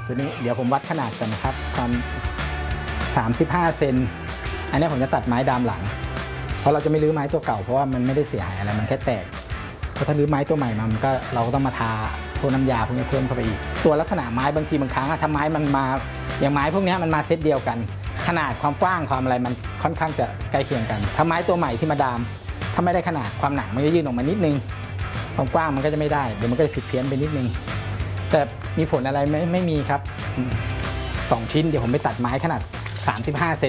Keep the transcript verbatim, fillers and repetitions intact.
ตัวนี้เดี๋ยวผมวัดขนาดกันนะครับความสามสิบห้าเซนอันนี้ผมจะตัดไม้ดามหลังเพราะเราจะไม่รื้อไม้ตัวเก่าเพราะว่ามันไม่ได้เสียหายอะไรมันแค่แตกเพราะถ้ารื้อไม้ตัวใหม่มามันก็เราก็ต้องมาทาพวกน้ำยาพวกนี้เพิ่มเข้าไปอีกตัวลักษณะไม้บางทีบางครั้งถ้าไม้มันมาอย่างไม้พวกนี้มันมาเซตเดียวกันขนาดความกว้างความอะไรมันค่อนข้างจะใกล้เคียงกันถ้าไม้ตัวใหม่ที่มาดามถ้าไม่ได้ขนาดความหนามันจะยื่นออกมานิดนึงความกว้างมันก็จะไม่ได้เดี๋ยวมันก็จะผิดเพี้ยนไปนิดนึงแต่มีผลอะไรไหมไม่มีครับสองชิ้นเดี๋ยวผมไปตัดไม้ขนาดสามสิบห้าเซน